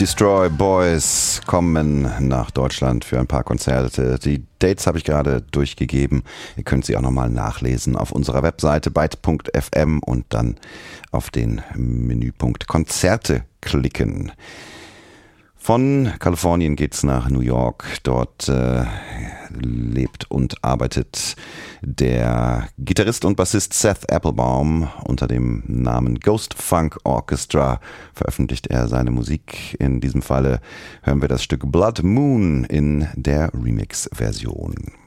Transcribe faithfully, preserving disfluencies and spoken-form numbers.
Destroy Boys kommen nach Deutschland für ein paar Konzerte. Die Dates habe ich gerade durchgegeben. Ihr könnt sie auch nochmal nachlesen auf unserer Webseite byte punkt f m und dann auf den Menüpunkt Konzerte klicken. Von Kalifornien geht's nach New York. Dort äh, lebt und arbeitet der Gitarrist und Bassist Seth Applebaum. Unter dem Namen Ghost Funk Orchestra veröffentlicht er seine Musik. In diesem Falle hören wir das Stück Blood Moon in der Remix-Version.